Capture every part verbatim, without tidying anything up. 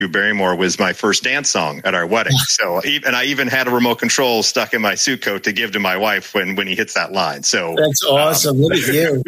Drew Barrymore was my first dance song at our wedding. So, and I even had a remote control stuck in my suit coat to give to my wife when, when he hits that line. So that's awesome. Um, Look at you.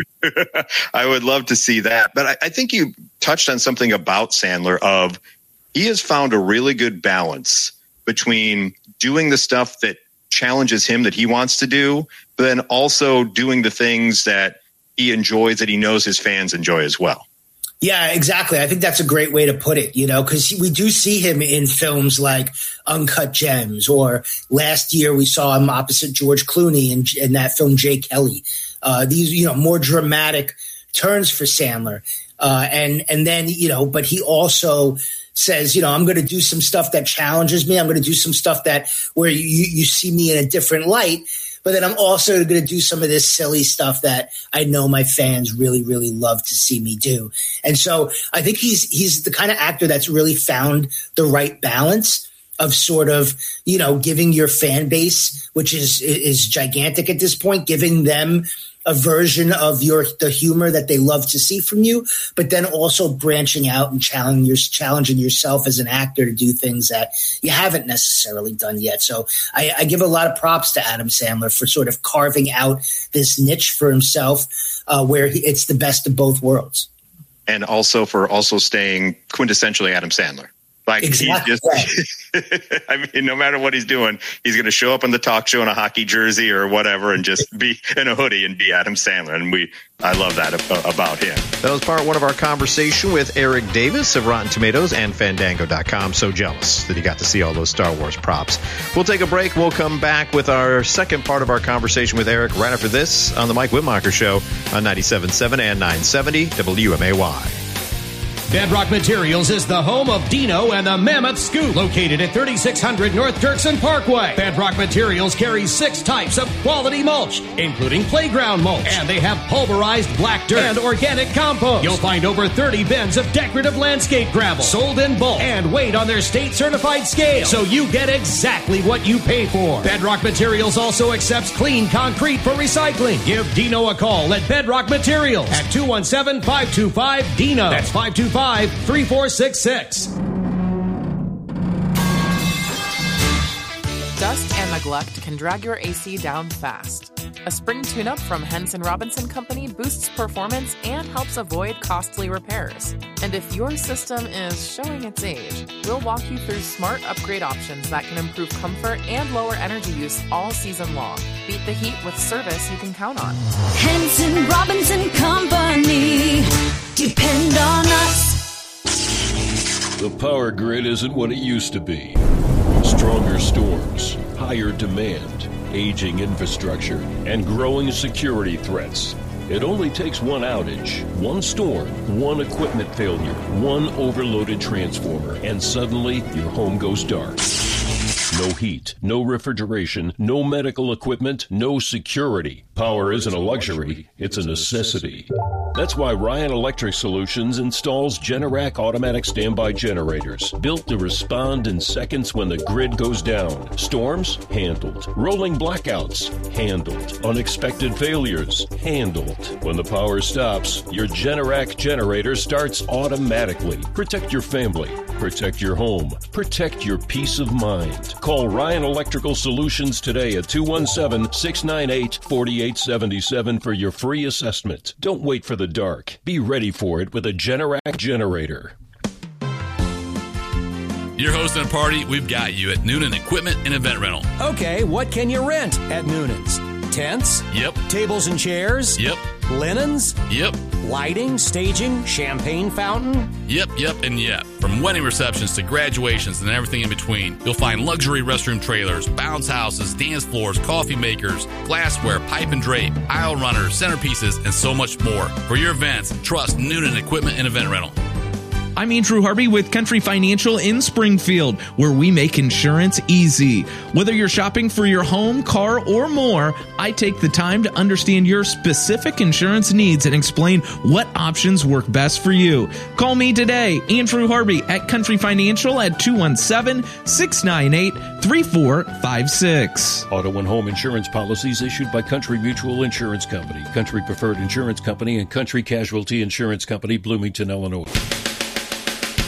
I would love to see that. But I, I think you touched on something about Sandler of he has found a really good balance between doing the stuff that challenges him that he wants to do, but then also doing the things that he enjoys that he knows his fans enjoy as well. Yeah, exactly. I think that's a great way to put it, you know, because we do see him in films like Uncut Gems, or last year we saw him opposite George Clooney in, in that film Jay Kelly. Uh, these, you know, more dramatic turns for Sandler. Uh, and, and then, you know, but he also says, you know, I'm going to do some stuff that challenges me. I'm going to do some stuff that where you, you see me in a different light. But then I'm also going to do some of this silly stuff that I know my fans really, really love to see me do. And so I think he's he's the kind of actor that's really found the right balance of sort of, you know, giving your fan base, which is is gigantic at this point, giving them a version of your the humor that they love to see from you, but then also branching out and challenging, your, challenging yourself as an actor to do things that you haven't necessarily done yet. So I, I give a lot of props to Adam Sandler for sort of carving out this niche for himself, uh, where he, it's the best of both worlds. And also for also staying quintessentially Adam Sandler. Like exactly. He just, I mean, no matter what he's doing, he's going to show up on the talk show in a hockey jersey or whatever, and just be in a hoodie and be Adam Sandler. And we, I love that about him. That was part one of our conversation with Eric Davis of Rotten Tomatoes and Fandango dot com. So jealous that he got to see all those Star Wars props. We'll take a break. We'll come back with our second part of our conversation with Eric right after this on the Mike Whitmacher Show on ninety-seven point seven and nine seventy W M A Y. Bedrock Materials is the home of Dino and the Mammoth Scoop, located at thirty-six hundred North Dirksen Parkway. Bedrock Materials carries six types of quality mulch, including playground mulch, and they have pulverized black dirt and organic compost. You'll find over thirty bins of decorative landscape gravel, sold in bulk and weighed on their state-certified scale, so you get exactly what you pay for. Bedrock Materials also accepts clean concrete for recycling. Give Dino a call at Bedrock Materials at two one seven, five two five, D I N O. That's five two five, three four six six. Dust and neglect can drag your A C down fast. A spring tune-up from Henson Robinson Company boosts performance and helps avoid costly repairs. And if your system is showing its age, we'll walk you through smart upgrade options that can improve comfort and lower energy use all season long. Beat the heat with service you can count on. Henson Robinson Company. Depend on us. The power grid isn't what it used to be. Stronger storms, higher demand, aging infrastructure, and growing security threats. It only takes one outage, one storm, one equipment failure, one overloaded transformer, and suddenly your home goes dark. No heat, no refrigeration, no medical equipment, no security. Power isn't a luxury, it's a necessity. That's why Ryan Electric Solutions installs Generac automatic standby generators, built to respond in seconds when the grid goes down. Storms? Handled. Rolling blackouts? Handled. Unexpected failures? Handled. When the power stops, your Generac generator starts automatically. Protect your family. Protect your home. Protect your peace of mind. Call Ryan Electrical Solutions today at two one seven, six nine eight, four eight seven seven for your free assessment. Don't wait for the dark. Be ready for it with a Generac generator. You're hosting a party, we've got you at Noonan Equipment and Event Rental. Okay, what can you rent at Noonan's? Tents? Yep. Tables and chairs? Yep. Linens? Yep. Lighting, staging, champagne fountain? Yep, yep, and yep. From wedding receptions to graduations and everything in between, you'll find luxury restroom trailers, bounce houses, dance floors, coffee makers, glassware, pipe and drape, aisle runners, centerpieces, and so much more. For your events, trust Noonan Equipment and Event Rental. I'm Andrew Harvey with Country Financial in Springfield, where we make insurance easy. Whether you're shopping for your home, car, or more, I take the time to understand your specific insurance needs and explain what options work best for you. Call me today, Andrew Harvey at Country Financial at two one seven, six nine eight, three four five six. Auto and home insurance policies issued by Country Mutual Insurance Company, Country Preferred Insurance Company, and Country Casualty Insurance Company, Bloomington, Illinois.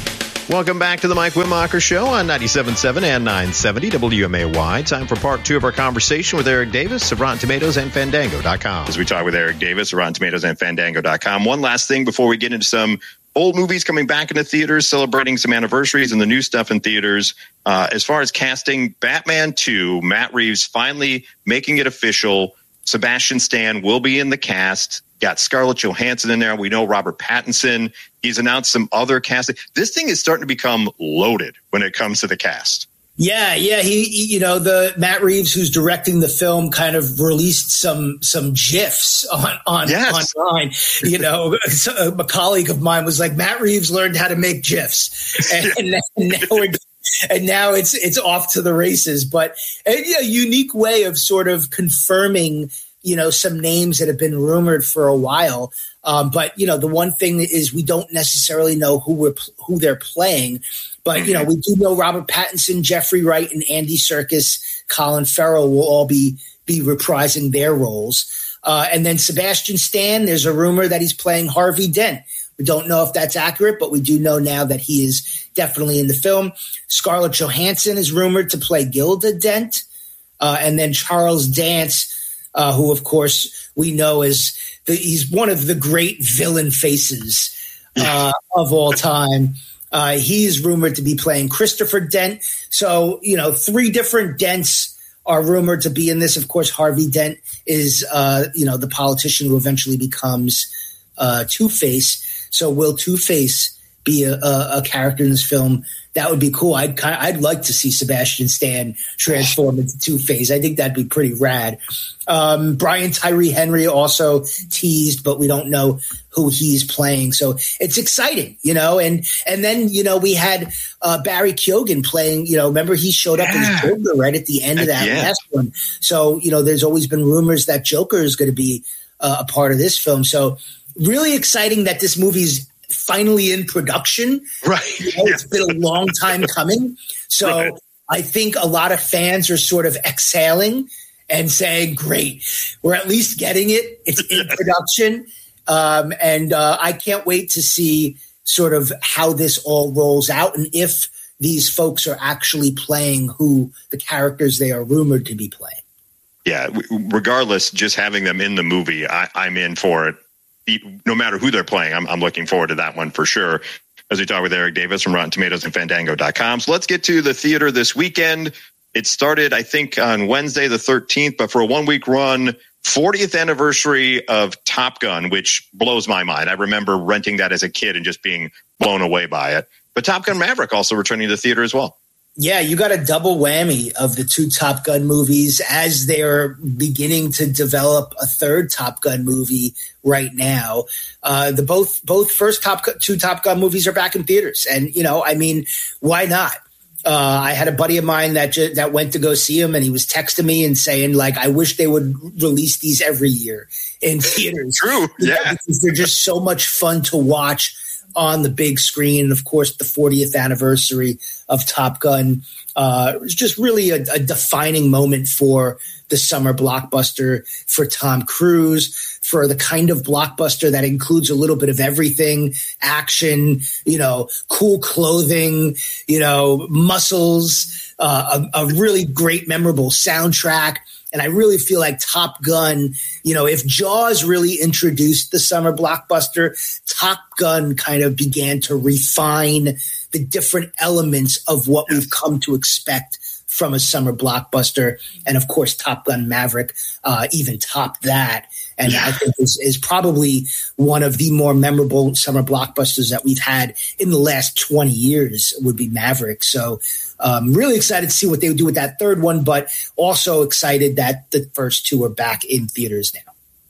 Welcome back to the Mike Wimacher Show on ninety-seven point seven and nine seventy W M A Y. Time for part two of our conversation with Eric Davis of Rotten Tomatoes and Fandango dot com. As we talk with Eric Davis of Rotten Tomatoes and Fandango dot com. One last thing before we get into some old movies coming back into theaters, celebrating some anniversaries and the new stuff in theaters. Uh, as far as casting, Batman two, Matt Reeves finally making it official. Sebastian Stan will be in the cast. Got Scarlett Johansson in there. We know Robert Pattinson. He's announced some other casting. This thing is starting to become loaded when it comes to the cast. Yeah, yeah. He, he, you know, the Matt Reeves, who's directing the film, kind of released some some GIFs on on yes. online. You know, a colleague of mine was like, Matt Reeves learned how to make GIFs, and, and now, now we're, and now it's it's off to the races. But a, a unique way of sort of confirming, you know, some names that have been rumored for a while. Um, but, you know, the one thing is we don't necessarily know who we're, who they're playing. But, you know, we do know Robert Pattinson, Jeffrey Wright, and Andy Serkis, Colin Farrell will all be be reprising their roles. Uh, and then Sebastian Stan, there's a rumor that he's playing Harvey Dent. We don't know if that's accurate, but we do know now that he is definitely in the film. Scarlett Johansson is rumored to play Gilda Dent. Uh, and then Charles Dance, Uh, who, of course, we know is the, he's one of the great villain faces uh, of all time. Uh, he's rumored to be playing Christopher Dent. So, you know, three different Dents are rumored to be in this. Of course, Harvey Dent is, uh, you know, the politician who eventually becomes uh, Two-Face. So will Two-Face be a, a, a character in this film? That would be cool. I'd kind of, I'd like to see Sebastian Stan transform into Two-Face. I think that'd be pretty rad. Um, Brian Tyree Henry also teased, but we don't know who he's playing. So it's exciting, you know, and, and then, you know, we had, uh, Barry Keoghan playing, you know, remember he showed up yeah. as Joker right at the end of that yeah. last one. So, you know, there's always been rumors that Joker is going to be uh, a part of this film. So really exciting that this movie's finally in production. Right. You know, it's been a long time coming. So right. I think a lot of fans are sort of exhaling and saying, great, we're at least getting it. It's in production. Um, and uh, I can't wait to see sort of how this all rolls out and if these folks are actually playing who the characters they are rumored to be playing. Yeah, regardless, just having them in the movie, I, I'm in for it. No matter who they're playing, I'm, I'm looking forward to that one for sure. As we talk with Eric Davis from Rotten Tomatoes and Fandango dot com. So let's get to the theater this weekend. It started, I think, on Wednesday the thirteenth, but for a one-week run, fortieth anniversary of Top Gun, which blows my mind. I remember renting that as a kid and just being blown away by it. But Top Gun Maverick also returning to the theater as well. Yeah, you got a double whammy of the two Top Gun movies as they're beginning to develop a third Top Gun movie right now. Uh, the both both first Top two Top Gun movies are back in theaters, and you know, I mean, why not? Uh, I had a buddy of mine that ju- that went to go see him, and he was texting me and saying, like, I wish they would release these every year in theaters. True, yeah, because they're just so much fun to watch on the big screen. And of course, the fortieth anniversary of Top Gun. Uh, it was just really a, a defining moment for the summer blockbuster for Tom Cruise, for the kind of blockbuster that includes a little bit of everything, action, you know, cool clothing, you know, muscles, uh, a, a really great, memorable soundtrack. And I really feel like Top Gun, you know, if Jaws really introduced the summer blockbuster, Top Gun kind of began to refine the different elements of what we've come to expect from a summer blockbuster. And of course, Top Gun Maverick uh, even topped that. And yeah. I think is, is probably one of the more memorable summer blockbusters that we've had in the last twenty years would be Maverick. So um, really excited to see what they would do with that third one, but also excited that the first two are back in theaters now.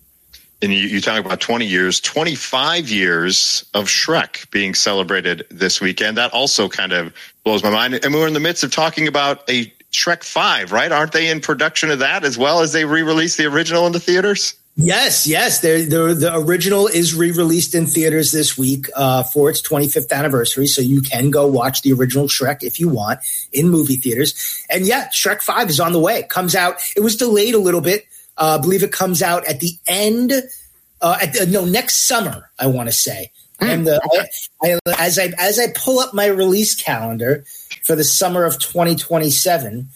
And you, you talk about twenty years, twenty-five years of Shrek being celebrated this weekend. That also kind of blows my mind. And we're in the midst of talking about a Shrek five, right? Aren't they in production of that as well as they re-release the original in the theaters? Yes, yes. The, the original is re-released in theaters this week uh, for its twenty-fifth anniversary. So you can go watch the original Shrek if you want in movie theaters. And yeah, Shrek five is on the way. It comes out. It was delayed a little bit. Uh, I believe it comes out at the end, uh, at the, no, next summer, I want to say. And the I, I, as I as I pull up my release calendar for the summer of twenty twenty-seven,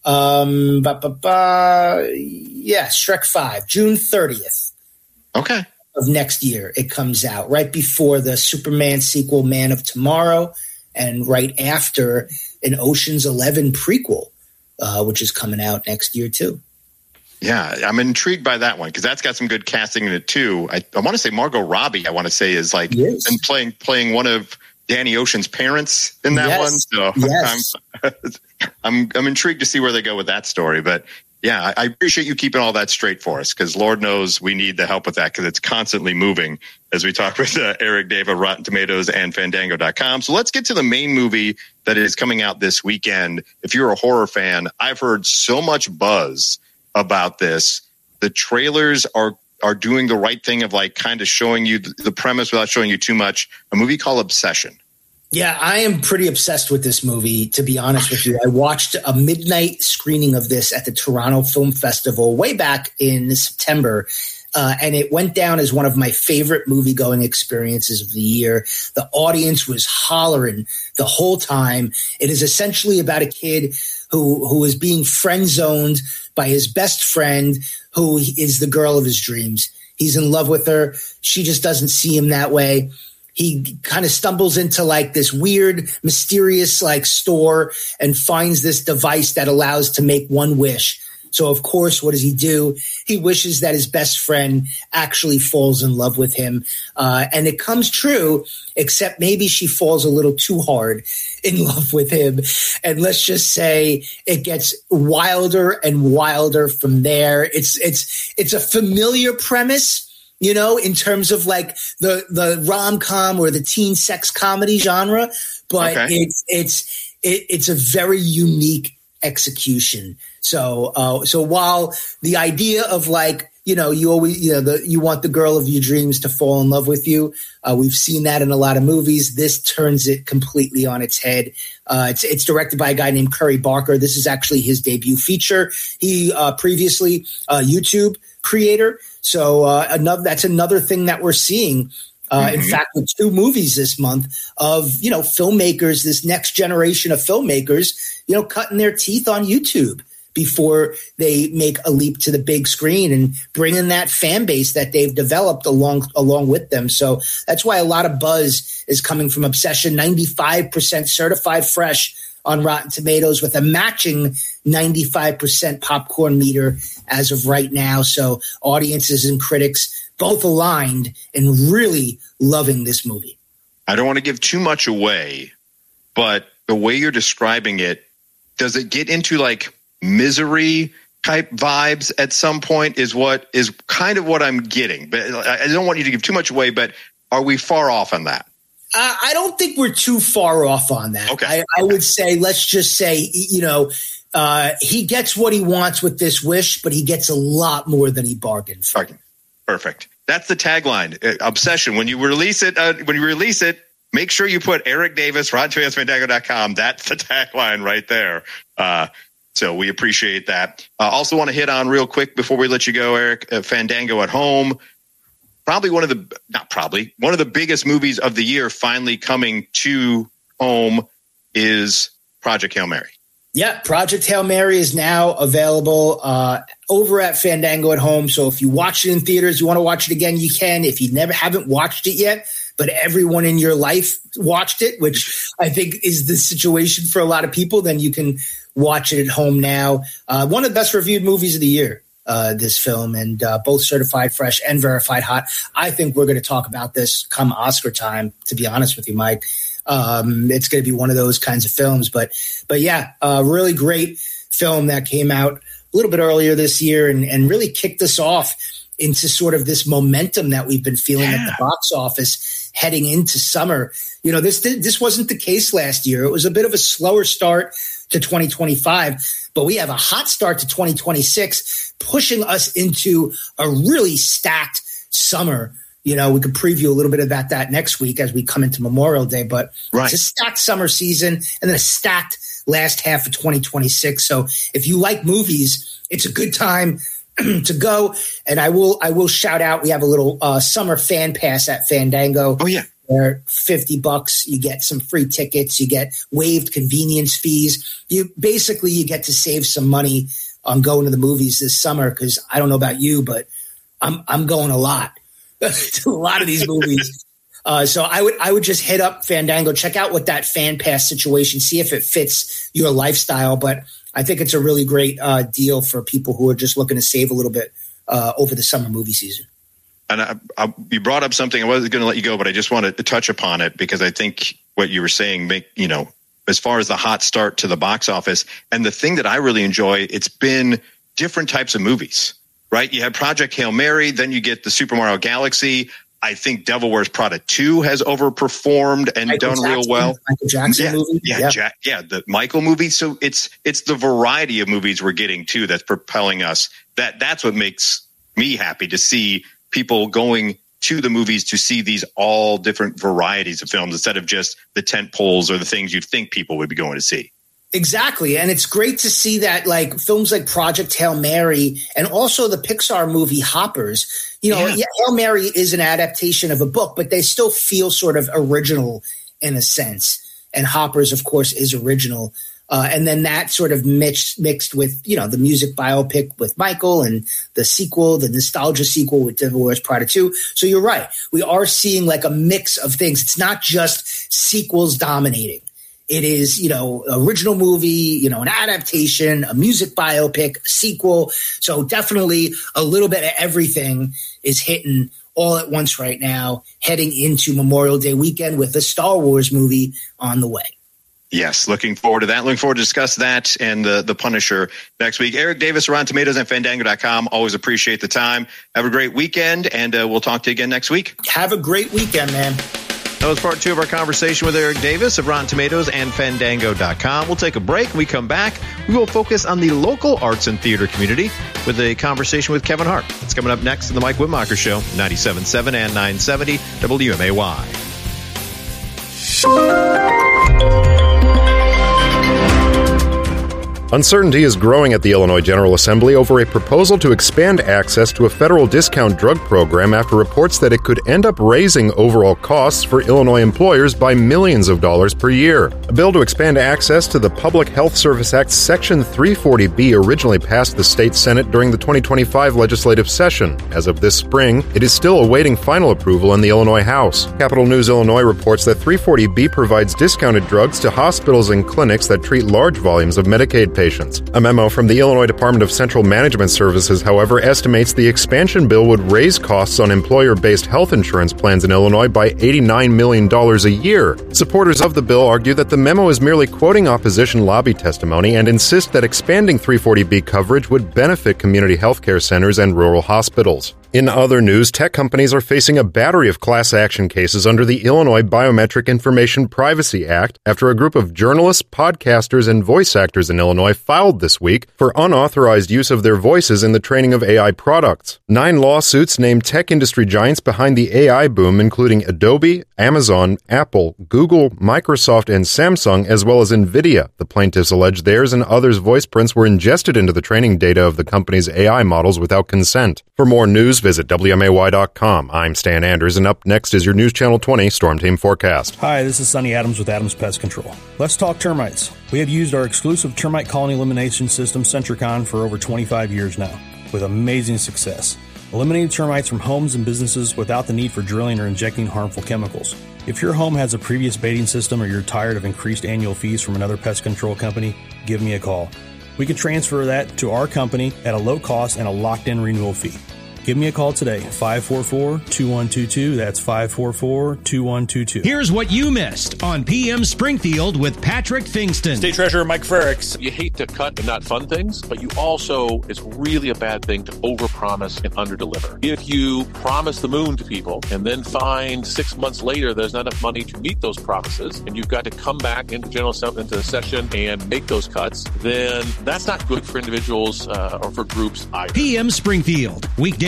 um, ba, ba, ba, yeah, Shrek five, June thirtieth. Okay. Of next year, it comes out right before the Superman sequel, Man of Tomorrow, and right after an Ocean's Eleven prequel, uh, which is coming out next year too. Yeah, I'm intrigued by that one because that's got some good casting in it too. I, I want to say Margot Robbie. I want to say is like yes. and playing playing one of Danny Ocean's parents in that yes. one. So yes. I'm, I'm I'm intrigued to see where they go with that story. But yeah, I appreciate you keeping all that straight for us because Lord knows we need the help with that because it's constantly moving as we talk with uh, Eric Dave of Rotten Tomatoes and Fandango dot com. So let's get to the main movie that is coming out this weekend. If you're a horror fan, I've heard so much buzz about this. The trailers are are doing the right thing of like kind of showing you the premise without showing you too much. A movie called Obsession. Yeah, I am pretty obsessed with this movie, to be honest with you. I watched a midnight screening of this at the Toronto Film Festival way back in September, uh, and it went down as one of my favorite movie-going experiences of the year. The audience was hollering the whole time. It is essentially about a kid who who is being friend-zoned by his best friend, who is the girl of his dreams. He's in love with her. She just doesn't see him that way. He kind of stumbles into like this weird, mysterious like store and finds this device that allows to make one wish. So, of course, what does he do? He wishes that his best friend actually falls in love with him. Uh, and it comes true, except maybe she falls a little too hard in love with him. And let's just say it gets wilder and wilder from there. It's it's it's a familiar premise, you know, in terms of like the, the rom-com or the teen sex comedy genre. But okay. it's it's it, it's a very unique execution. So, uh, so while the idea of like, you know, you always, you know, the, you want the girl of your dreams to fall in love with you. Uh, we've seen that in a lot of movies. This turns it completely on its head. Uh, it's, it's directed by a guy named Curry Barker. This is actually his debut feature. He, uh, previously a YouTube creator. So, uh, another, that's another thing that we're seeing. Uh, mm-hmm. In fact, with two movies this month of, you know, filmmakers, this next generation of filmmakers, you know, cutting their teeth on YouTube before they make a leap to the big screen and bring in that fan base that they've developed along along with them. So that's why a lot of buzz is coming from Obsession. ninety-five percent certified fresh on Rotten Tomatoes with a matching ninety-five percent popcorn meter as of right now. So audiences and critics both aligned and really loving this movie. I don't want to give too much away, but the way you're describing it, does it get into like Misery type vibes at some point is what is kind of what I'm getting, but I don't want you to give too much away, but are we far off on that? Uh, I don't think we're too far off on that. Okay. I, I okay. would say, let's just say, you know, uh, he gets what he wants with this wish, but he gets a lot more than he bargained for. Perfect. That's the tagline. Uh, Obsession. When you release it, uh, when you release it, make sure you put Eric Davis, Rotten Tomatoes, Fandango dot com. That's the tagline right there. Uh, So we appreciate that. I uh, also want to hit on real quick before we let you go, Eric, uh, Fandango at Home. Probably one of the, not probably, one of the biggest movies of the year finally coming to home is Project Hail Mary. Yeah, Project Hail Mary is now available uh, over at Fandango at Home. So if you watch it in theaters, you want to watch it again, you can. If you never haven't watched it yet, but everyone in your life watched it, which I think is the situation for a lot of people, then you can watch it at home now. Uh, one of the best reviewed movies of the year, uh, this film, and uh, both certified fresh and verified hot. I think we're going to talk about this come Oscar time, to be honest with you, Mike. Um, it's going to be one of those kinds of films. But, but yeah, a really great film that came out a little bit earlier this year and, and really kicked us off into sort of this momentum that we've been feeling yeah. at the box office heading into summer. You know, this this wasn't the case last year. It was a bit of a slower start to twenty twenty-five, but we have a hot start to twenty twenty-six, pushing us into a really stacked summer. You know, we could preview a little bit about that next week as we come into Memorial Day, but right. It's a stacked summer season and then a stacked last half of twenty twenty-six. So if you like movies, it's a good time to go. And I will, I will shout out, we have a little uh, summer fan pass at Fandango. Oh yeah. where fifty bucks, you get some free tickets, you get waived convenience fees. You basically, you get to save some money on going to the movies this summer. Cause I don't know about you, but I'm, I'm going a lot to a lot of these movies. Uh, so I would, I would just hit up Fandango, check out what that fan pass situation, see if it fits your lifestyle. But I think it's a really great uh, deal for people who are just looking to save a little bit uh, over the summer movie season. And I, I, you brought up something. I wasn't going to let you go, but I just wanted to touch upon it because I think what you were saying, make you know, as far as the hot start to the box office, and the thing that I really enjoy, it's been different types of movies, right? You have Project Hail Mary, then you get the Super Mario Galaxy. I think Devil Wears Prada two has overperformed and Michael done Jackson, real well. Michael Jackson yeah, movie, yeah, yeah. Jack, yeah, the Michael movie. So it's it's the variety of movies we're getting too that's propelling us. That that's what makes me happy to see people going to the movies to see these all different varieties of films instead of just the tent poles or the things you'd think people would be going to see. Exactly. And it's great to see that, like, films like Project Hail Mary and also the Pixar movie Hoppers, you know, yeah. Yeah, Hail Mary is an adaptation of a book, but they still feel sort of original in a sense. And Hoppers, of course, is original. Uh, and then that sort of mixed, mixed with, you know, the music biopic with Michael and the sequel, the nostalgia sequel with Devil Wears Prada two. So you're right. We are seeing like a mix of things. It's not just sequels dominating. It is, you know, original movie, you know, an adaptation, a music biopic, a sequel. So definitely a little bit of everything is hitting all at once right now, heading into Memorial Day weekend with the Star Wars movie on the way. Yes, looking forward to that. Looking forward to discuss that and the, the Punisher next week. Eric Davis, Rotten Tomatoes and Fandango dot com. Always appreciate the time. Have a great weekend, and uh, we'll talk to you again next week. Have a great weekend, man. That was part two of our conversation with Eric Davis of Rotten Tomatoes and Fandango dot com. We'll take a break. When we come back, we will focus on the local arts and theater community with a conversation with Kevin Hart. It's coming up next on the Mike Whitmacher Show, ninety-seven point seven and nine seventy W M A Y. Uncertainty is growing at the Illinois General Assembly over a proposal to expand access to a federal discount drug program after reports that it could end up raising overall costs for Illinois employers by millions of dollars per year. A bill to expand access to the Public Health Service Act's Section three forty B originally passed the state Senate during the twenty twenty-five legislative session. As of this spring, it is still awaiting final approval in the Illinois House. Capital News Illinois reports that three forty B provides discounted drugs to hospitals and clinics that treat large volumes of Medicaid patients. Patients. A memo from the Illinois Department of Central Management Services, however, estimates the expansion bill would raise costs on employer-based health insurance plans in Illinois by eighty-nine million dollars a year. Supporters of the bill argue that the memo is merely quoting opposition lobby testimony and insist that expanding three forty B coverage would benefit community healthcare centers and rural hospitals. In other news, tech companies are facing a battery of class action cases under the Illinois Biometric Information Privacy Act after a group of journalists, podcasters, and voice actors in Illinois filed this week for unauthorized use of their voices in the training of A I products. Nine lawsuits named tech industry giants behind the A I boom, including Adobe, Amazon, Apple, Google, Microsoft, and Samsung, as well as NVIDIA. The plaintiffs allege theirs and others' voice prints were ingested into the training data of the company's A I models without consent. For more news, visit W M A Y dot com. I'm Stan Anders, and up next is your News Channel twenty Storm Team Forecast. Hi, this is Sonny Adams with Adams Pest Control. Let's talk termites. We have used our exclusive termite colony elimination system, Centricon, for over twenty-five years now, with amazing success. Eliminating termites from homes and businesses without the need for drilling or injecting harmful chemicals. If your home has a previous baiting system or you're tired of increased annual fees from another pest control company, give me a call. We can transfer that to our company at a low cost and a locked-in renewal fee. Give me a call today, five four four, two one two two. That's five four four, two one two two. Here's what you missed on P M Springfield with Patrick Fingston. State Treasurer Mike Frericks. You hate to cut and not fund things, but you also, it's really a bad thing to overpromise and underdeliver. If you promise the moon to people and then find six months later there's not enough money to meet those promises, and you've got to come back into general into the session and make those cuts, then that's not good for individuals uh, or for groups either. P M Springfield, weekday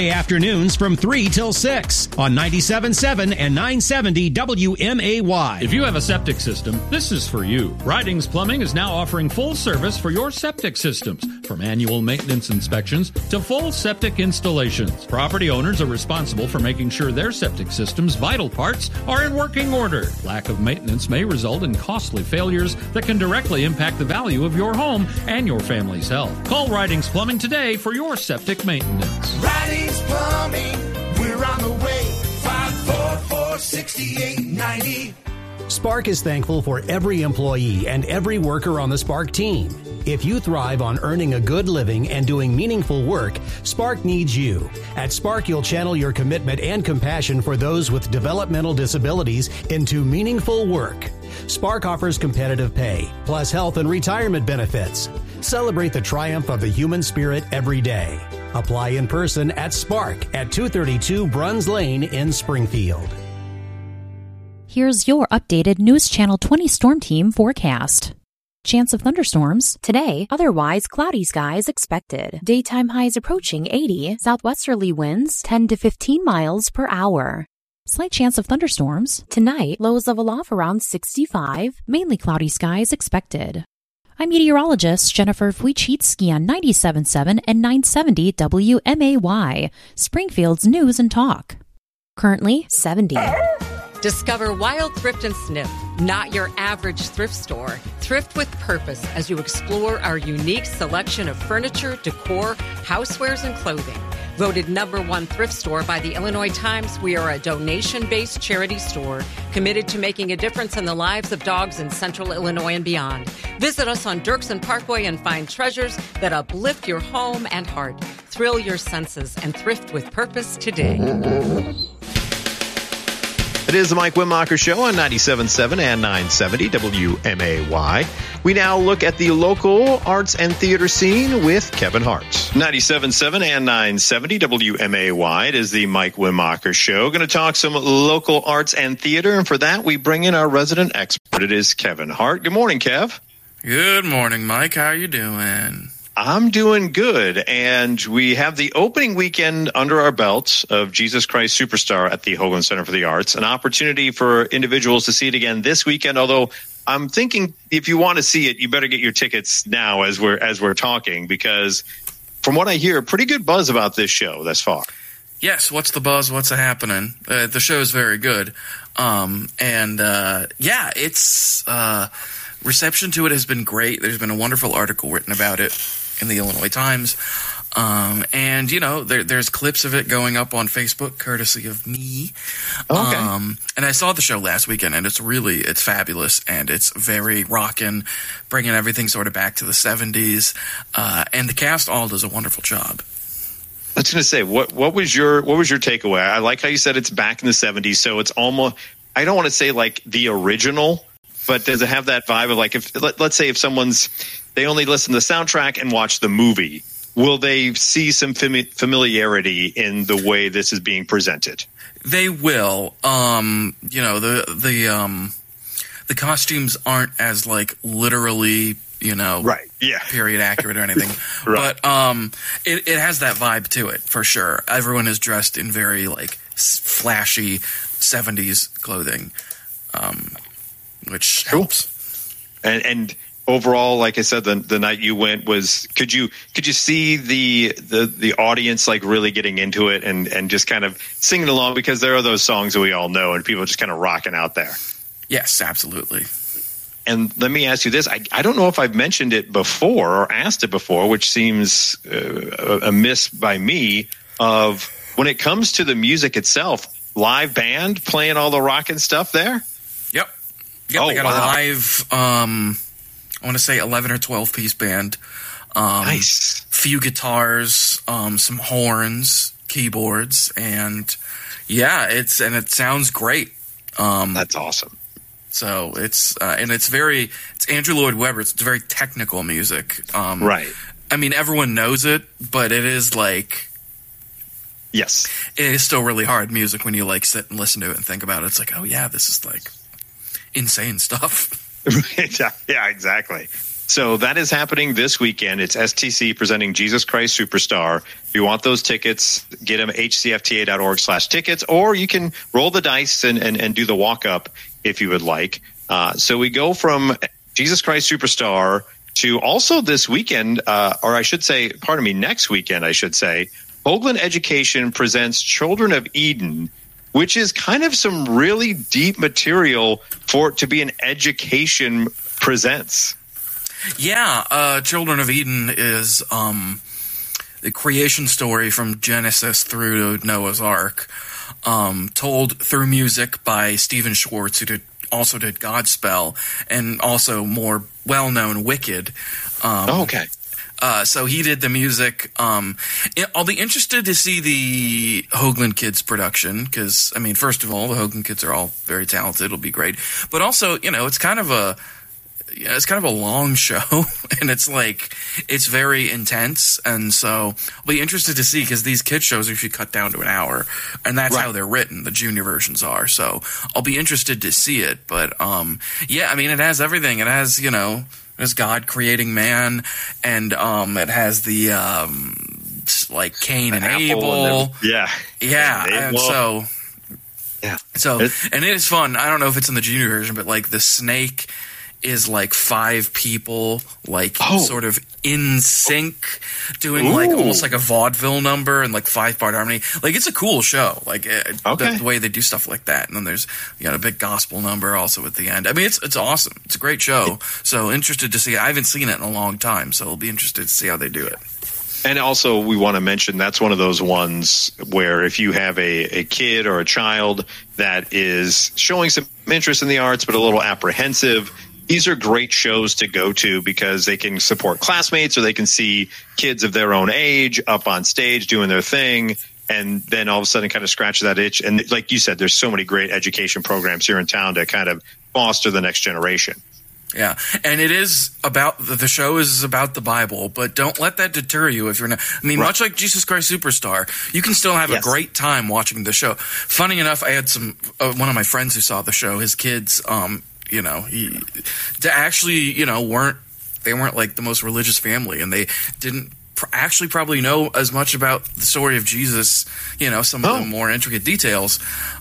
weekday afternoons from three till six on ninety-seven point seven and nine seventy W M A Y. If you have a septic system, this is for you. Ridings Plumbing is now offering full service for your septic systems, from annual maintenance inspections to full septic installations. Property owners are responsible for making sure their septic system's vital parts are in working order. Lack of maintenance may result in costly failures that can directly impact the value of your home and your family's health. Call Ridings Plumbing today for your septic maintenance. Ridings Plumbing, we're on the way. five four four, six eight nine zero. Spark is thankful for every employee and every worker on the Spark team. If you thrive on earning a good living and doing meaningful work, Spark needs you. At Spark, you'll channel your commitment and compassion for those with developmental disabilities into meaningful work. Spark offers competitive pay, plus health and retirement benefits. Celebrate the triumph of the human spirit every day. Apply in person at Spark at two thirty-two Bruns Lane in Springfield. Here's your updated News Channel twenty Storm Team forecast. Chance of thunderstorms today, otherwise cloudy skies expected. Daytime highs approaching eighty, southwesterly winds ten to fifteen miles per hour. Slight chance of thunderstorms tonight, lows level off around sixty-five, mainly cloudy skies expected. I'm meteorologist Jennifer Wojcicki on ninety-seven point seven and nine seventy W M A Y, Springfield's News and Talk. Currently seventy. Discover Wild Thrift and Sniff, not your average thrift store. Thrift with purpose as you explore our unique selection of furniture, decor, housewares, and clothing. Voted number one thrift store by the Illinois Times, we are a donation-based charity store committed to making a difference in the lives of dogs in central Illinois and beyond. Visit us on Dirksen Parkway and find treasures that uplift your home and heart. Thrill your senses and thrift with purpose today. It is the Mike Wimmacher Show on ninety-seven point seven and nine seventy W M A Y. We now look at the local arts and theater scene with Kevin Hart. ninety-seven point seven and nine seventy W M A Y. It is the Mike Wimmacher Show. Going to talk some local arts and theater, and for that, we bring in our resident expert. It is Kevin Hart. Good morning, Kev. Good morning, Mike. How are you doing? I'm doing good, and we have the opening weekend under our belts of Jesus Christ Superstar at the Hoagland Center for the Arts, an opportunity for individuals to see it again this weekend, although I'm thinking if you want to see it, you better get your tickets now as we're as we're talking, because from what I hear, pretty good buzz about this show thus far. Yes, what's the buzz? What's happening? Uh, the show is very good, um, and uh, yeah, it's uh, reception to it has been great. There's been a wonderful article written about it in the Illinois Times. Um, and, you know, there, there's clips of it going up on Facebook, courtesy of me. Okay. Um, and I saw the show last weekend, and it's really, it's fabulous, and it's very rockin', bringing everything sort of back to the seventies. Uh, and the cast all does a wonderful job. I was going to say, what what was your what was your takeaway? I like how you said it's back in the seventies, so it's almost, I don't want to say like the original, but does it have that vibe of like, if let, let's say if someone's, they only listen to the soundtrack and watch the movie, will they see some fami- familiarity in the way this is being presented? They will. Um, you know, the the um, the costumes aren't as like literally, you know, right? Yeah, period accurate or anything. Right. But um, it it has that vibe to it for sure. Everyone is dressed in very like flashy seventies clothing, um, which cool. helps. And and. Overall, like I said, the the night you went was, could you could you see the the the audience like really getting into it and and just kind of singing along, because there are those songs that we all know and people just kind of rocking out there. Yes, absolutely. And let me ask you this: I I don't know if I've mentioned it before or asked it before, which seems uh, a miss by me. Of when it comes to the music itself, live band playing all the rockin' stuff there. Yep. Yep. Oh, they got wow. a live. Um, I want to say eleven or twelve piece band. Um, nice. Few guitars, um, some horns, keyboards, and yeah, it's and it sounds great. Um, That's awesome. So it's uh, and it's very it's Andrew Lloyd Webber. It's very technical music. Um, right. I mean, everyone knows it, but it is like. Yes. It is still really hard music when you like sit and listen to it and think about it. It's like, oh yeah, this is like insane stuff. yeah, exactly. So that is happening this weekend. It's S T C presenting Jesus Christ Superstar. If you want those tickets, get them H C F T A dot org slash tickets, or you can roll the dice and, and, and do the walk-up if you would like. Uh, so we go from Jesus Christ Superstar to also this weekend, uh, or I should say, pardon me, next weekend, I should say, Hoagland Education presents Children of Eden, which is kind of some really deep material for it to be an education presents. Yeah, uh, Children of Eden is um, the creation story from Genesis through Noah's Ark, um, told through music by Stephen Schwartz, who did, also did Godspell, and also more well-known Wicked. Um, oh, okay. Uh, so he did the music. Um, I'll be interested to see the Hoagland Kids production because, I mean, first of all, the Hoagland Kids are all very talented. It'll be great. But also, you know, it's kind of a yeah, it's kind of a long show, and it's like it's very intense. And so I'll be interested to see because these kids shows are usually cut down to an hour, and that's right. how they're written. The junior versions are. So I'll be interested to see it. But um, yeah, I mean, it has everything. It has, you know. There's God creating man, and um, it has the um, like Cain and Abel. And yeah, yeah, and, and so yeah, so and it is fun. I don't know if it's in the junior version, but like the snake is like five people, like oh. sort of in sync, doing Ooh. like almost like a vaudeville number and like five part harmony. Like it's a cool show. Like okay. the, the way they do stuff like that. And then there's you know a big gospel number also at the end. I mean, it's it's awesome. It's a great show. So interested to see. I haven't seen it in a long time, so I'll be interested to see how they do it. And also, we want to mention that's one of those ones where if you have a, a kid or a child that is showing some interest in the arts but a little apprehensive, these are great shows to go to because they can support classmates or they can see kids of their own age up on stage doing their thing. And then all of a sudden kind of scratch that itch. And like you said, there's so many great education programs here in town to kind of foster the next generation. Yeah, and it is about the show is about the Bible, but don't let that deter you if you're not. I mean, right. much like Jesus Christ Superstar, you can still have yes. a great time watching the show. Funny enough, I had some uh, one of my friends who saw the show. His kids, um, you know, he they actually, you know, weren't they weren't like the most religious family, and they didn't pr- actually probably know as much about the story of Jesus. You know, some oh. of the more intricate details.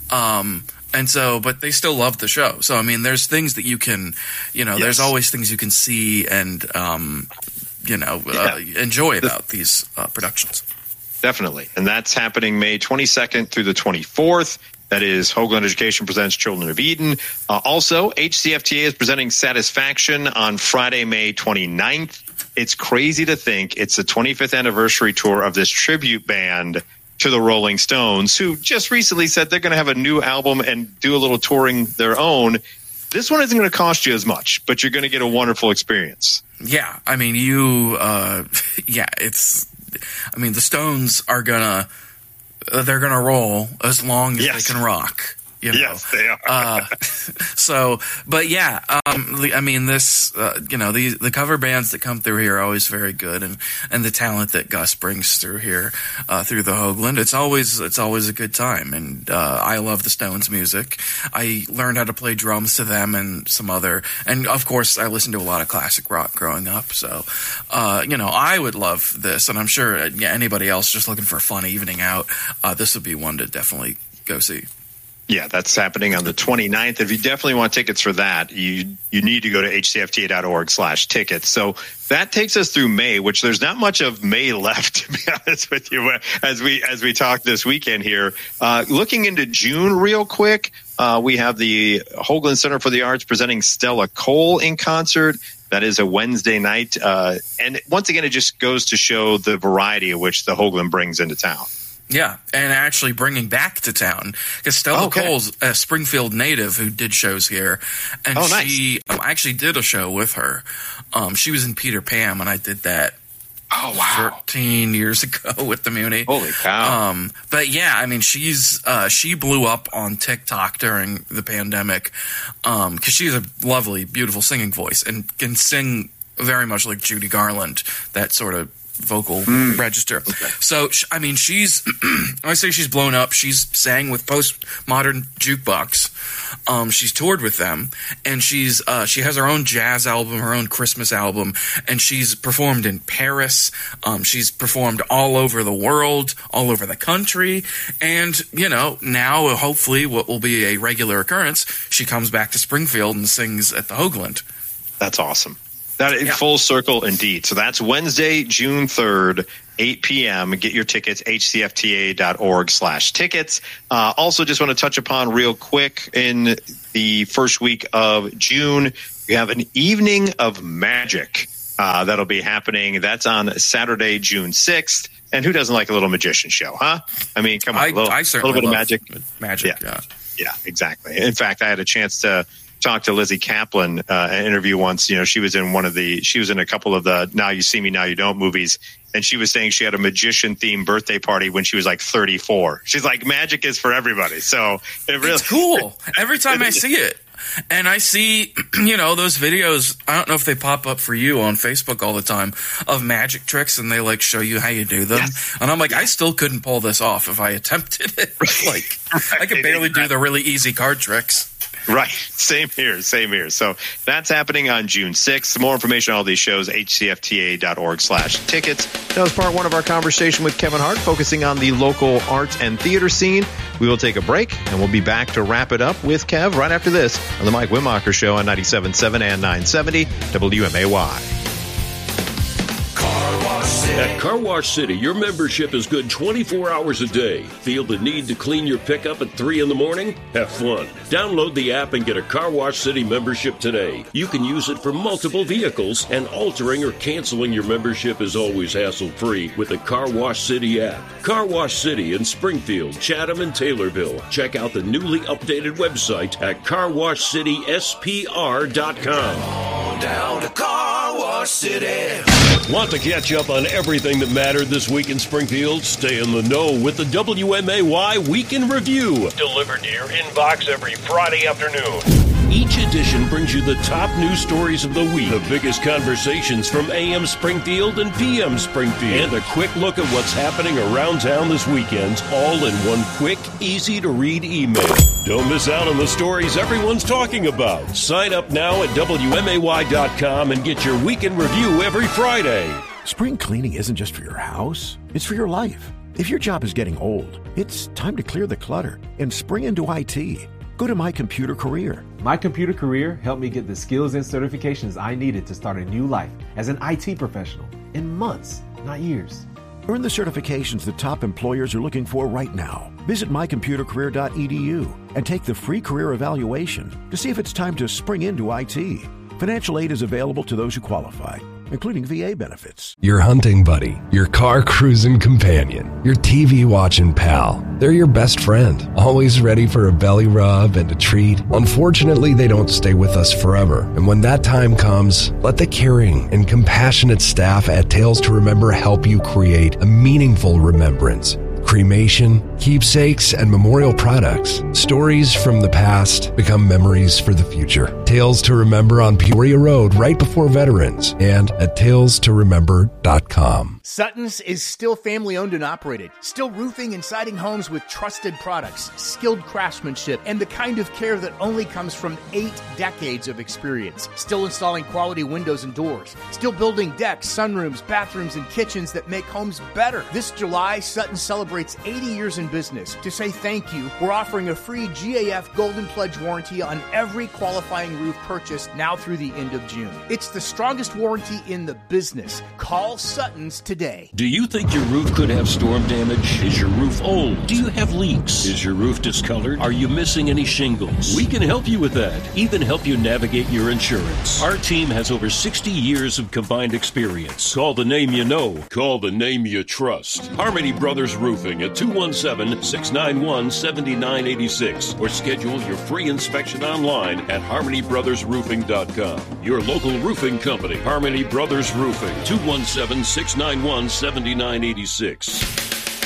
Um, And so, but they still love the show. So, I mean, there's things that you can, you know, yes. there's always things you can see and, um, you know, uh, yeah. enjoy about these uh, productions. Definitely. And that's happening May twenty-second through the twenty-fourth. That is Hoagland Education Presents Children of Eden. Uh, also, H C F T A is presenting Satisfaction on Friday, May twenty-ninth. It's crazy to think it's the twenty-fifth anniversary tour of this tribute band to the Rolling Stones, who just recently said they're going to have a new album and do a little touring their own. This one isn't going to cost you as much, but you're going to get a wonderful experience. Yeah, I mean, you, uh, yeah, it's, I mean, the Stones are going to, uh, they're going to roll as long as yes. they can rock. You know? Yes, they are. uh, so, but yeah, um, I mean, this, uh, you know, the the cover bands that come through here are always very good, and, and the talent that Gus brings through here, uh, through the Hoagland, it's always it's always a good time. And uh, I love the Stones music. I learned how to play drums to them and some other, and of course, I listened to a lot of classic rock growing up. So, uh, you know, I would love this, and I'm sure yeah, anybody else just looking for a fun evening out, uh, this would be one to definitely go see. Yeah, that's happening on the twenty-ninth. If you definitely want tickets for that, you you need to go to H C F T A dot org slash tickets. So that takes us through May, which there's not much of May left, to be honest with you, as we as we talk this weekend here. Uh, looking into June real quick, uh, we have the Hoagland Center for the Arts presenting Stella Cole in concert. That is a Wednesday night. Uh, and once again, it just goes to show the variety of which the Hoagland brings into town. Yeah, and actually bringing back to town because Stella okay. Cole's a Springfield native who did shows here, and oh, nice. she um, I actually did a show with her. Um, she was in Peter Pan, and I did that. Oh wow, thirteen years ago with the Muni. Holy cow! Um, but yeah, I mean, she's uh, she blew up on TikTok during the pandemic because um, she's a lovely, beautiful singing voice and can sing very much like Judy Garland. That sort of vocal mm. register. Okay. So, I mean, she's, when I say she's blown up, she's sang with Postmodern Jukebox. Um, she's toured with them, and she's uh, she has her own jazz album, her own Christmas album, and she's performed in Paris. Um, she's performed all over the world, all over the country, and, you know, now hopefully what will be a regular occurrence, she comes back to Springfield and sings at the Hoagland. That's awesome. That yeah. Full circle indeed. So that's Wednesday, June third, eight p.m. Get your tickets, h c f t a dot org slash tickets. Uh, also, just want to touch upon real quick, in the first week of June, we have an Evening of Magic uh, that'll be happening. That's on Saturday, June sixth. And who doesn't like a little magician show, huh? I mean, come on, I, a little, I certainly little bit love of magic. Magic, yeah. yeah. Yeah, exactly. In fact, I had a chance to talked to Lizzie Kaplan, uh, an interview once. You know, she was in one of the, she was in a couple of the Now You See Me, Now You Don't movies. And she was saying she had a magician themed birthday party when she was like thirty-four. She's like, magic is for everybody. So it really, it's cool. Every time I see it. And I see, you know, those videos, I don't know if they pop up for you on Facebook all the time, of magic tricks, and they like show you how you do them. Yes. And I'm like, I still couldn't pull this off if I attempted it. Like, I could barely do the really easy card tricks. Right. Same here. Same here. So that's happening on June sixth. More information on all these shows, h c f t a dot org slash tickets. That was part one of our conversation with Kevin Hart, focusing on the local art and theater scene. We will take a break, and we'll be back to wrap it up with Kev right after this on the Mike Wimacher Show on ninety-seven point seven and nine seventy W M A Y. At Car Wash City, your membership is good twenty-four hours a day. Feel the need to clean your pickup at three in the morning? Have fun. Download the app and get a Car Wash City membership today. You can use it for multiple vehicles, and altering or canceling your membership is always hassle-free with the Car Wash City app. Car Wash City in Springfield, Chatham, and Taylorville. Check out the newly updated website at car wash city s p r dot com. On down to Car Wash City. Want to catch up on everything that mattered this week in Springfield? Stay in the know with the W M A Y Week in Review. Delivered to your inbox every Friday afternoon. Each edition brings you the top news stories of the week, the biggest conversations from A M Springfield and P M Springfield, and a quick look at what's happening around town this weekend, all in one quick, easy-to-read email. Don't miss out on the stories everyone's talking about. Sign up now at W M A Y dot com and get your Week in Review every Friday. Spring cleaning isn't just for your house, it's for your life. If your job is getting old, it's time to clear the clutter and spring into I T. Go to My Computer Career. My Computer Career helped me get the skills and certifications I needed to start a new life as an I T professional in months, not years. Earn the certifications that top employers are looking for right now. Visit my computer career dot e d u and take the free career evaluation to see if it's time to spring into I T. Financial aid is available to those who qualify, including V A benefits. Your hunting buddy, your car cruising companion, your T V watching pal. They're your best friend, always ready for a belly rub and a treat. Unfortunately, they don't stay with us forever. And when that time comes, let the caring and compassionate staff at Tales to Remember help you create a meaningful remembrance. Cremation, keepsakes, and memorial products. Stories from the past become memories for the future. Tales to Remember on Peoria Road right before Veterans and at tales to remember dot com. Sutton's is still family-owned and operated, still roofing and siding homes with trusted products, skilled craftsmanship, and the kind of care that only comes from eight decades of experience. Still installing quality windows and doors, still building decks, sunrooms, bathrooms, and kitchens that make homes better. This July, Sutton celebrates eighty years in business. To say thank you, we're offering a free G A F Golden Pledge warranty on every qualifying roof purchased now through the end of June. It's the strongest warranty in the business. Call Sutton's today. Do you think your roof could have storm damage? Is your roof old? Do you have leaks? Is your roof discolored? Are you missing any shingles? We can help you with that. Even help you navigate your insurance. Our team has over sixty years of combined experience. Call the name you know. Call the name you trust. Harmony Brothers Roofing at two one seven, six nine one, seven nine eight six or schedule your free inspection online at harmony brothers roofing dot com. Your local roofing company, Harmony Brothers Roofing, two one seven, six nine one, seven nine eight six.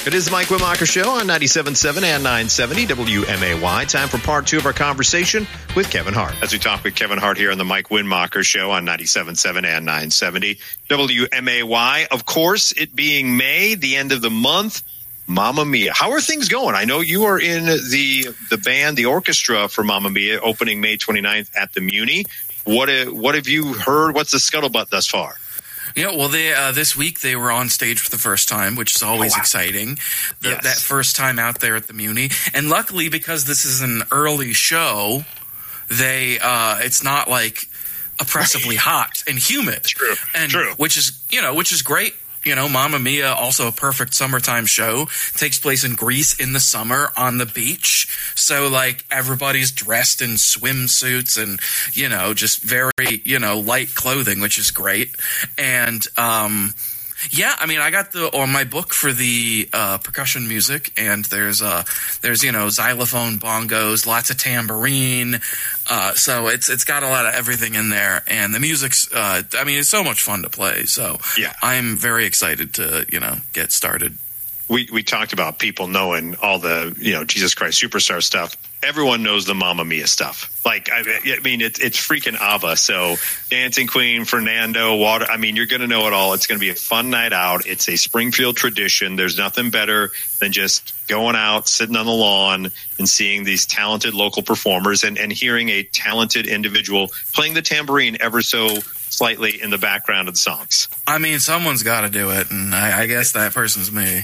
It is the Mike Wimacher Show on ninety-seven point seven and nine seventy W M A Y. Time for part two of our conversation with Kevin Hart. As we talk with Kevin Hart here on the Mike Wimacher Show on ninety-seven point seven and nine seventy W M A Y. Of course, it being May, the end of the month, Mamma Mia. How are things going? I know you are in the the band, the orchestra for Mamma Mia, opening May twenty-ninth at the Muni. What, what have you heard? What's the scuttlebutt thus far? Yeah, well, they uh, this week they were on stage for the first time, which is always oh, wow. exciting. The, yes. That first time out there at the Muni, and luckily because this is an early show, they uh, it's not like oppressively hot and humid. True, and true. Which is you know which is great. You know, Mamma Mia, also a perfect summertime show, takes place in Greece in the summer on the beach. So, like, everybody's dressed in swimsuits and, you know, just very, you know, light clothing, which is great. And, um, yeah, I mean, I got the on my book for the uh, percussion music, and there's uh, there's you know xylophone, bongos, lots of tambourine, uh, so it's it's got a lot of everything in there, and the music's uh, I mean, it's so much fun to play. So yeah, I'm very excited to you know get started. We we talked about people knowing all the you know Jesus Christ Superstar stuff. Everyone knows the Mamma Mia stuff. Like, I, I mean, it's it's freaking ABBA. So, Dancing Queen, Fernando, Water. I mean, you're going to know it all. It's going to be a fun night out. It's a Springfield tradition. There's nothing better than just going out, sitting on the lawn, and seeing these talented local performers and, and hearing a talented individual playing the tambourine ever so slightly in the background of the songs. I mean, someone's got to do it, and I, I guess that person's me.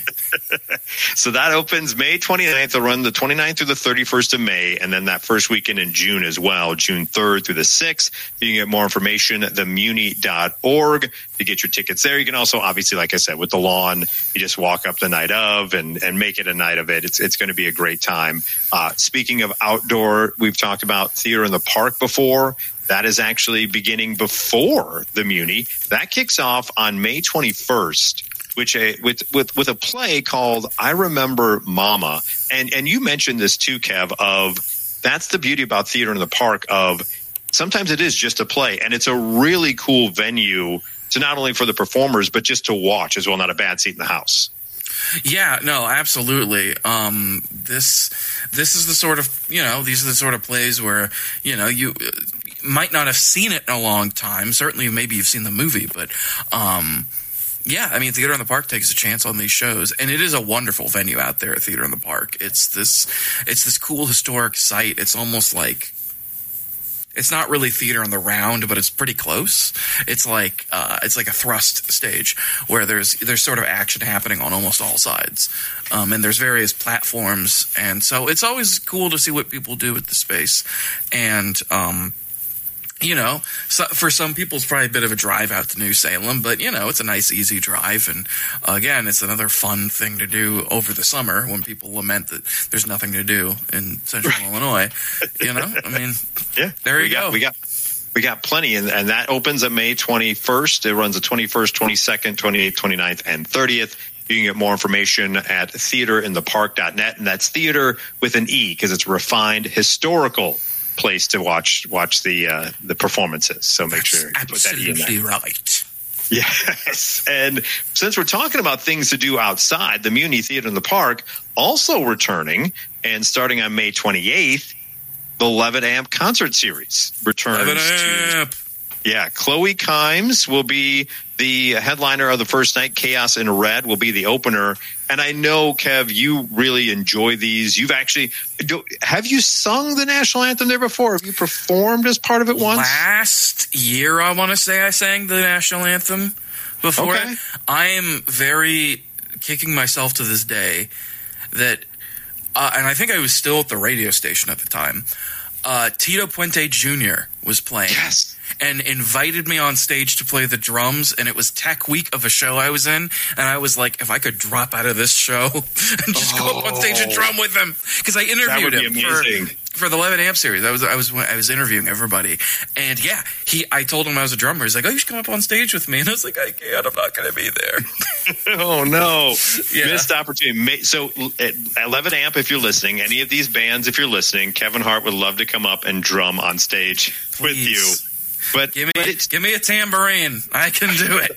So that opens May twenty-ninth. They'll run the twenty-ninth through the thirty-first of May, and then that first weekend in June as well, June third through the sixth. You can get more information at the muni dot org to get your tickets there. You can also, obviously, like I said, with the lawn, you just walk up the night of and, and make it a night of it. It's it's going to be a great time. Uh, speaking of outdoor, we've talked about Theater in the Park before. That is actually beginning before the Muni. That kicks off on May twenty-first, which a, with with with a play called I Remember Mama. And and you mentioned this too, Kev, of that's the beauty about Theater in the Park of sometimes it is just a play, and it's a really cool venue to not only for the performers but just to watch as well, not a bad seat in the house. Yeah, no, absolutely. Um, this this is the sort of, you know, these are the sort of plays where, you know, you might not have seen it in a long time. Certainly, maybe you've seen the movie, but um, yeah, I mean, Theater in the Park takes a chance on these shows, and it is a wonderful venue out there at Theater in the Park. It's this, it's this cool historic site. It's almost like it's not really theater on the round, but it's pretty close. It's like uh, it's like a thrust stage where there's there's sort of action happening on almost all sides, um, and there's various platforms, and so it's always cool to see what people do with the space, and. Um, You know, so for some people, it's probably a bit of a drive out to New Salem, but, you know, it's a nice, easy drive. And, uh, again, it's another fun thing to do over the summer when people lament that there's nothing to do in central Illinois. You know, I mean, yeah, there you we got, go. We got we got plenty, and, and that opens on May twenty-first. It runs the twenty-first, twenty-second, twenty-eighth, twenty-ninth, and thirtieth. You can get more information at theater in the park dot net, and that's theater with an E because it's refined historical place to watch watch the uh, the performances. So make That's sure you put that in absolutely there. Right. Yes. And since we're talking about things to do outside, the Muni Theater in the Park also returning, and starting on May twenty-eighth, the Levitt Amp concert series returns. Levitt Amp. To, yeah, Chloe Kimes will be the headliner of the first night. Chaos in Red will be the opener. And I know, Kev, you really enjoy these. You've actually do, have you sung the national anthem there before? Have you performed as part of it once? Last year, I want to say I sang the national anthem before. Okay. I am very kicking myself to this day that, uh, and I think I was still at the radio station at the time. Uh, Tito Puente Junior was playing. Yes. And invited me on stage to play the drums, and it was tech week of a show I was in, and I was like, if I could drop out of this show and just oh, go up on stage and drum with him, because I interviewed him for, for the Levitt Amp series. I was I was I was interviewing everybody, and yeah, he I told him I was a drummer. He's like, oh, you should come up on stage with me, and I was like, I can't, I'm not going to be there. Oh no, yeah. Missed opportunity. So at, at Levitt Amp, if you're listening, any of these bands, if you're listening, Kevin Hart would love to come up and drum on stage Please. with you. But give me, but it's, give me a tambourine. I can do it.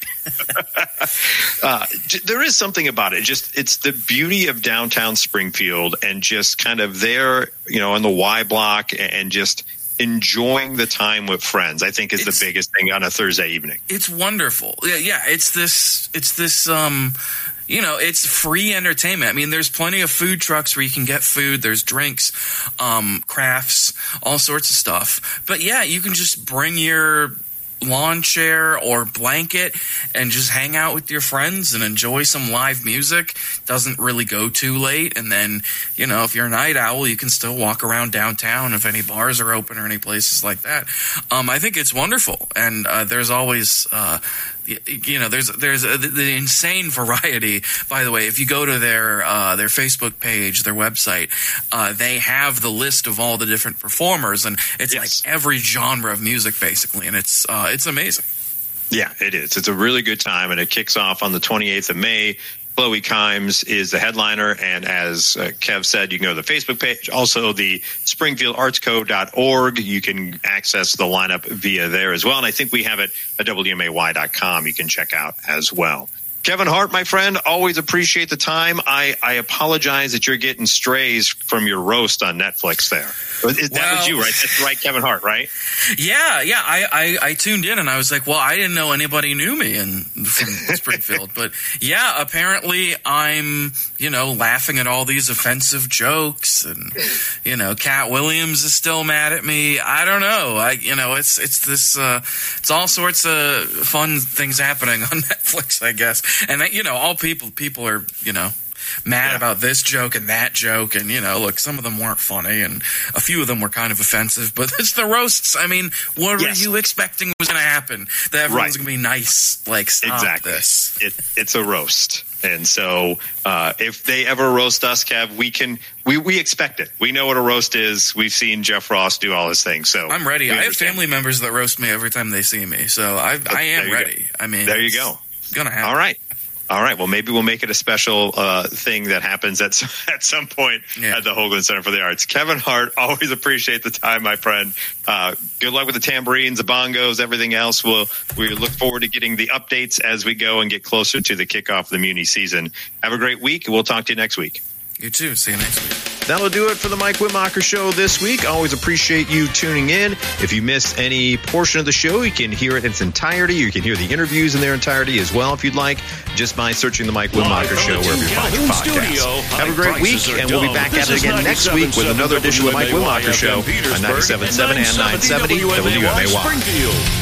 uh, there is something about it. Just it's the beauty of downtown Springfield, and just kind of there, you know, on the Y block, and just enjoying the time with friends, I think, is it's, the biggest thing on a Thursday evening. It's wonderful. Yeah, yeah. It's this. It's this. Um, you know, it's free entertainment. I mean, there's plenty of food trucks where you can get food. There's drinks, um, crafts, all sorts of stuff. But yeah, you can just bring your lawn chair or blanket and just hang out with your friends and enjoy some live music. Doesn't really go too late. And then, you know, if you're a night owl, you can still walk around downtown if any bars are open or any places like that. Um, I think it's wonderful. And uh, there's always, uh, you know, there's there's a, the insane variety. By the way, if you go to their uh, their Facebook page, their website, uh, they have the list of all the different performers, and it's yes. like every genre of music basically, and it's uh, it's amazing. Yeah, it is. It's a really good time, and it kicks off on the twenty-eighth of May. Chloe Kimes is the headliner, and as uh, Kev said, you can go to the Facebook page, also the springfield arts co dot org. You can access the lineup via there as well, and I think we have it at W M A Y dot com. You can check out as well. Kevin Hart, my friend, always appreciate the time. I, I apologize that you're getting strays from your roast on Netflix there. That well, was you, right? That's right, Kevin Hart, right? Yeah, yeah. I, I, I tuned in and I was like, well, I didn't know anybody knew me in from Springfield. But yeah, apparently I'm, you know, laughing at all these offensive jokes, and, you know, Cat Williams is still mad at me. I don't know. I, you know, it's it's this, uh, it's all sorts of fun things happening on Netflix, I guess. And, you know, all people, people are, you know, mad yeah. about this joke and that joke, and, you know, look, some of them weren't funny, and a few of them were kind of offensive, but it's the roasts. I mean, what yes. were you expecting was going to happen? That everyone's right. going to be nice, like, stop exactly. this. It, it's a roast. And so uh, if they ever roast us, Kev, we can we, we expect it. We know what a roast is. We've seen Jeff Ross do all his things. So I'm ready. I have family members that roast me every time they see me, so I, I am ready. Go. I mean, there you go. Gonna happen. All right. All right. Well, maybe we'll make it a special uh, thing that happens at at some point yeah. at the Hoagland Center for the Arts. Kevin Hart, always appreciate the time, my friend. Uh, good luck with the tambourines, the bongos, everything else. We'll, we look forward to getting the updates as we go and get closer to the kickoff of the Muni season. Have a great week. We'll talk to you next week. You too. See you next week. That'll do it for the Mike Whitmacher Show this week. Always appreciate you tuning in. If you missed any portion of the show, you can hear it in its entirety. You can hear the interviews in their entirety as well if you'd like, just by searching the Mike Whitmacher Show wherever you find your podcasts. Have a great week, and we'll be back at it again next week with another edition of the Mike Whitmacher Show on ninety-seven point seven and nine seventy W M A Y.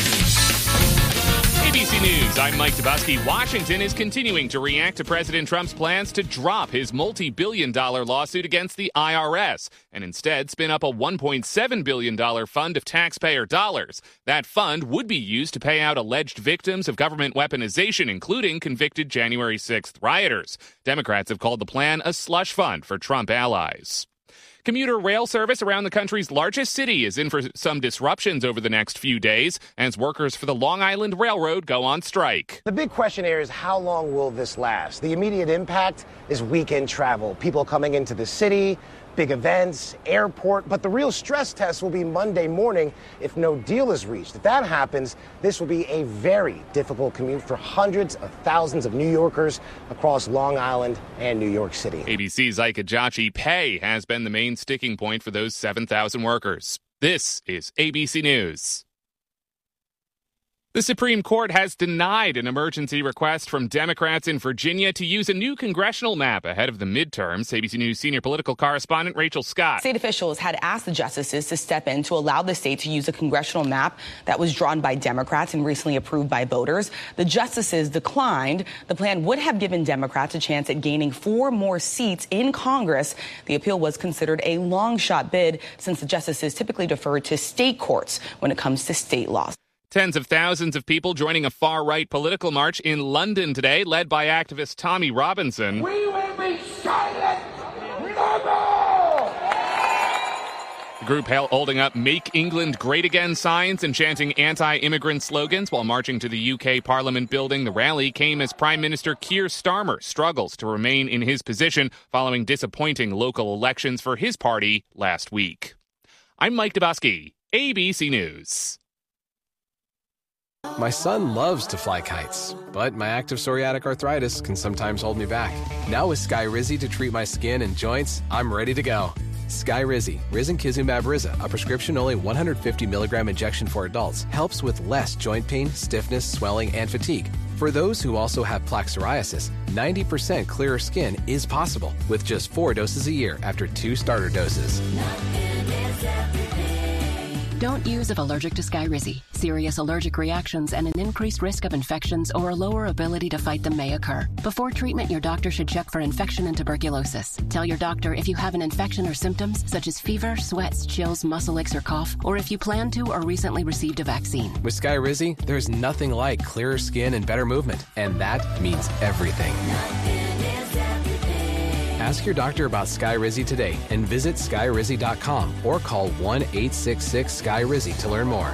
A B C News, I'm Mike Dubowski. Washington is continuing to react to President Trump's plans to drop his multi-billion dollar lawsuit against the I R S and instead spin up a one point seven billion dollars fund of taxpayer dollars. That fund would be used to pay out alleged victims of government weaponization, including convicted January sixth rioters. Democrats have called the plan a slush fund for Trump allies. Commuter rail service around the country's largest city is in for some disruptions over the next few days as workers for the Long Island Railroad go on strike. The big question here is, how long will this last? The immediate impact is weekend travel, people coming into the city, big events, airport, but the real stress test will be Monday morning if no deal is reached. If that happens, this will be a very difficult commute for hundreds of thousands of New Yorkers across Long Island and New York City. A B C's Ike Ajachi. Pay has been the main sticking point for those seven thousand workers. This is A B C News. The Supreme Court has denied an emergency request from Democrats in Virginia to use a new congressional map ahead of the midterms. A B C News senior political correspondent Rachel Scott. State officials had asked the justices to step in to allow the state to use a congressional map that was drawn by Democrats and recently approved by voters. The justices declined. The plan would have given Democrats a chance at gaining four more seats in Congress. The appeal was considered a long shot bid since the justices typically defer to state courts when it comes to state laws. Tens of thousands of people joining a far-right political march in London today, led by activist Tommy Robinson. We will be silent never! The group holding up Make England Great Again signs and chanting anti-immigrant slogans while marching to the U K Parliament building. The rally came as Prime Minister Keir Starmer struggles to remain in his position following disappointing local elections for his party last week. I'm Mike Dubowski, A B C News. My son loves to fly kites, but my active psoriatic arthritis can sometimes hold me back. Now with Skyrizi to treat my skin and joints, I'm ready to go. Skyrizi, risankizumab Riza, a prescription-only one hundred fifty milligram injection for adults, helps with less joint pain, stiffness, swelling, and fatigue. For those who also have plaque psoriasis, ninety percent clearer skin is possible with just four doses a year after two starter doses. Don't use if allergic to Skyrizi. Serious allergic reactions and an increased risk of infections or a lower ability to fight them may occur. Before treatment, your doctor should check for infection and tuberculosis. Tell your doctor if you have an infection or symptoms such as fever, sweats, chills, muscle aches, or cough, or if you plan to or recently received a vaccine. With Skyrizi, there's nothing like clearer skin and better movement, and that means everything. Ask your doctor about Skyrizi today and visit skyrizi dot com or call one eight six six S K Y R I Z I to learn more.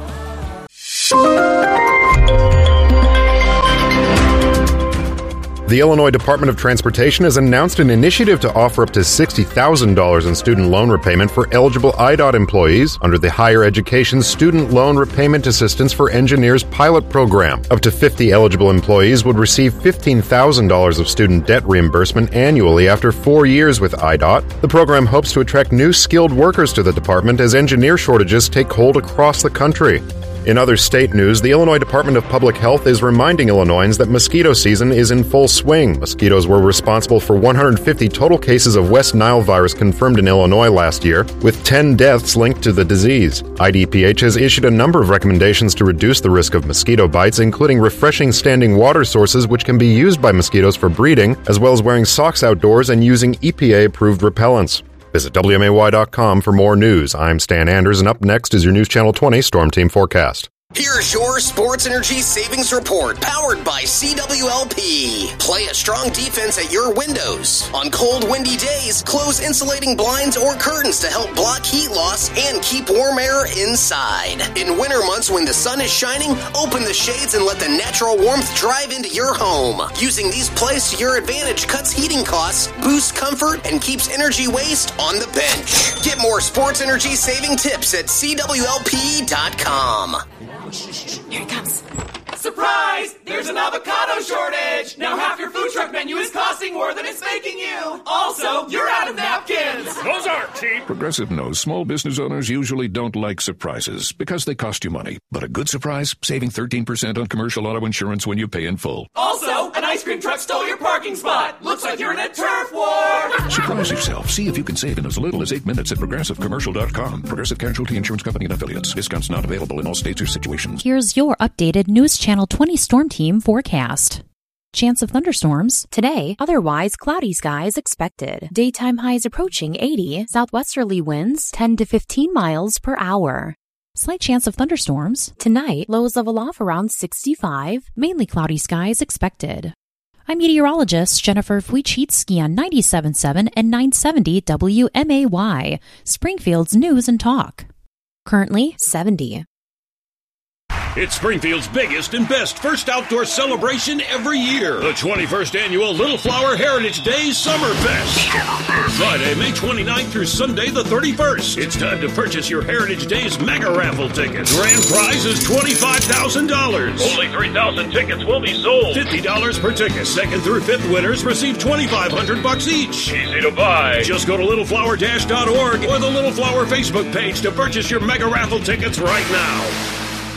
The Illinois Department of Transportation has announced an initiative to offer up to sixty thousand dollars in student loan repayment for eligible I D O T employees under the Higher Education Student Loan Repayment Assistance for Engineers pilot program. Up to fifty eligible employees would receive fifteen thousand dollars of student debt reimbursement annually after four years with I D O T. The program hopes to attract new skilled workers to the department as engineer shortages take hold across the country. In other state news, the Illinois Department of Public Health is reminding Illinoisans that mosquito season is in full swing. Mosquitoes were responsible for one hundred fifty total cases of West Nile virus confirmed in Illinois last year, with ten deaths linked to the disease. I D P H has issued a number of recommendations to reduce the risk of mosquito bites, including refreshing standing water sources which can be used by mosquitoes for breeding, as well as wearing socks outdoors and using E P A-approved repellents. Visit W M A Y dot com for more news. I'm Stan Anders, and up next is your News Channel twenty Storm Team forecast. Here's your Sports Energy Savings Report, powered by C W L P. Play a strong defense at your windows. On cold, windy days, close insulating blinds or curtains to help block heat loss and keep warm air inside. In winter months when the sun is shining, open the shades and let the natural warmth drive into your home. Using these plays to your advantage cuts heating costs, boosts comfort, and keeps energy waste on the bench. Get more sports energy saving tips at C W L P dot com. Here it comes. Surprise! There's an avocado shortage! Now half your food truck menu is costing more than it's making you! Also, you're out of napkins! Those aren't cheap! Progressive knows small business owners usually don't like surprises because they cost you money. But a good surprise, saving thirteen percent on commercial auto insurance when you pay in full. Also, an ice cream truck stole your parking spot! Looks like you're in a turf war! Surprise yourself. See if you can save in as little as eight minutes at progressive commercial dot com. Progressive Casualty Insurance Company and Affiliates. Discounts not available in all states or situations. Here's your updated News Channel twenty Storm Team forecast. Chance of thunderstorms today, otherwise cloudy skies expected. Daytime highs approaching eighty, southwesterly winds ten to fifteen miles per hour. Slight chance of thunderstorms tonight, lows level off around sixty-five, mainly cloudy skies expected. I'm meteorologist Jennifer Wojcicki on ninety-seven point seven and nine seventy W M A Y, Springfield's News and Talk. Currently seventy. It's Springfield's biggest and best first outdoor celebration every year. The twenty-first Annual Little Flower Heritage Days Summer Fest. Friday, May twenty-ninth through Sunday the thirty-first. It's time to purchase your Heritage Days mega raffle tickets. Grand prize is twenty-five thousand dollars. Only three thousand tickets will be sold. fifty dollars per ticket. Second through fifth winners receive twenty-five hundred bucks each. Easy to buy. Just go to little flower dash dot org or the Little Flower Facebook page to purchase your mega raffle tickets right now.